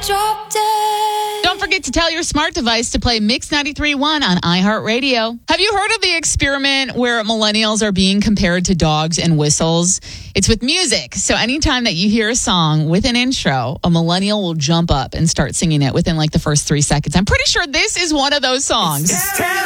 drop dead. Don't forget to tell your smart device to play Mix 93.1 on iHeartRadio. Have you heard of the experiment where millennials are being compared to dogs and whistles? It's with music. So anytime that you hear a song with an intro, a millennial will jump up and start singing it within like the first 3 seconds. I'm pretty sure this is one of those songs.